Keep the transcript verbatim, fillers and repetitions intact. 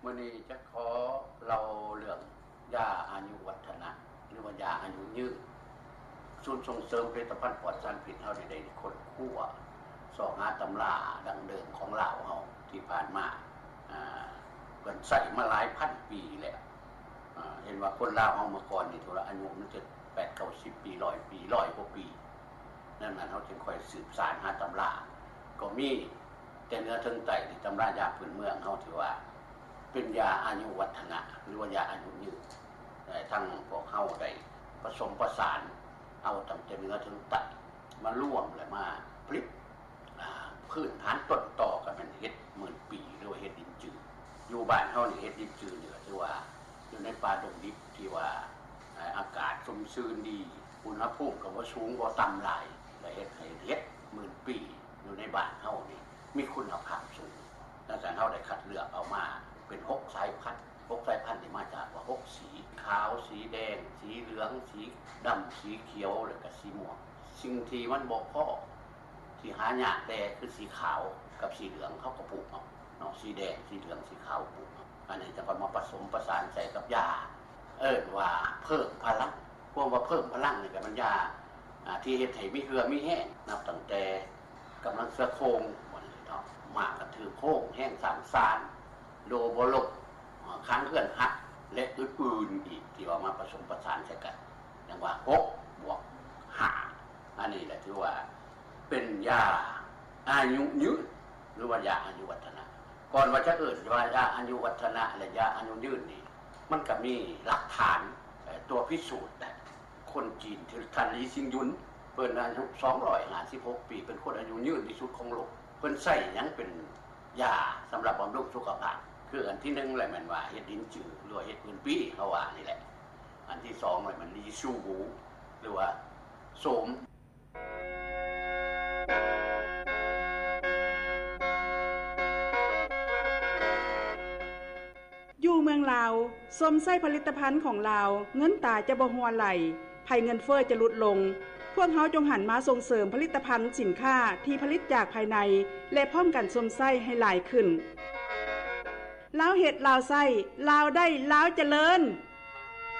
มื้อนี้จะขอเราเรื่องยาอายุวัฒนะหรือว่ายาอายุยืนศูนย์ส่งเสริมผลิตภัณฑ์ปลอดสารพิษเฮาได้ค้นคว้าสอบหาตำราดั้งเดิมของลาวเฮาที่ผ่านมาอ่าเพิ่นใช้มาหลายพันปีแล้วอ่าเห็นว่าคนลาวเฮาเมื่อก่อนนี่ทุละอายุมันจะแปด เก้าสิบปีหนึ่งร้อยปีหนึ่งร้อยกว่าปีนั่นน่ะเฮาจึงค่อยสืบสานหาตำราก็มีแต่เนื้อถึงไตที่ตำรายาพื้นเมืองเฮาถือว่าเป็นยาอายุวัฒนะหรือว่ายาอายุยืนทั้งพวกเฮาได้ผสมประสานเอาตั้งแต่เนื้อถึงไตมาร่วมและมาผลิตพื้นฐานต้นต่อกันเป็นเฮ็ดหมื่นปีหรือว่าเฮ็ดดินจืดอยู่บ้านเฮานี่เฮ็ดดินจืดนี่ก็ถือว่าอยู่ในป่าดงดิบที่ว่าอากาศชุ่มชื้นดีอุณหภูมิก็บ่สูงบ่ต่ำหลายและเฮ็ดให้เฮ็ดหมื่นปีอยู่ในบ้านเฮานี่มีคุณภาพสูงดังนั้นเฮาได้คัดเลือกเอามาเป็นหกสายพันธุ์หกสายพันธุ์ที่มาจากว่าหกสีขาวสีแดงสีเหลืองสีดำสีเขียวแล้วก็สีม่วงสิ่งที่มันบ่พอที่หายากแต่คือสีขาวกับสีเหลืองเขาก็ปลูกเอาเนาะสีแดงสีเหลืองสีขาวปลูกอันนี้จะมาผสมประสานใส่กับยาเอิ้นว่าเพิ่มพลังพวกว่าเพิ่มพลังนี่ก็มันยาที่เฮ็ดให้มีเหือมีแห้งนับตั้งแต่กำลังเสือโครงบ่นี่เนาะมากก็ถือโครงแห้งสามสารโดบลกค้างเคลื่อนหักและอื่นๆอีกที่ว่ามาผสมประสานใส่กันอย่างว่าหกบวกห้าอันนี้แหละที่ว่าเป็นยาอายุยืนหรือว่ายาอายุวัฒนะก่อนว่าจะเอิ้นว่ายาอายุวัฒนะและยาอายุยืนนี่มันก็มีหลักฐานตัวพิสูจน์นะคนจีนที่ท่านลีซิงยุนเพิ่นอายุสองร้อยห้าสิบหกปีเป็นคนอายุยืนที่สุดของโลกเพิ่นใช้หยังเป็นยาสำหรับบำรุงสุขภาพคืออันที่หนึ่งแหละมันว่าเฮ็ดดินจืดหรือว่าเฮ็ดพื้นปีเขาว่านี่แหละอันที่สองเลยมันลีชูหูหรือว่าโสมอยู่เมืองลาวส้มไส้ผลิตภัณฑ์ของลาวเงินตาจะบ่หัวไหลภัยเงินเฟ้อจะลดลงพวกเฮาจงหันมาส่งเสริมผลิตภัณฑ์สินค้าที่ผลิตจากภายในและพร้อมกันส้มไส้ให้หลายขึ้นลาวเฮ็ดลาวไส้ลาวได้ลาวเจริญ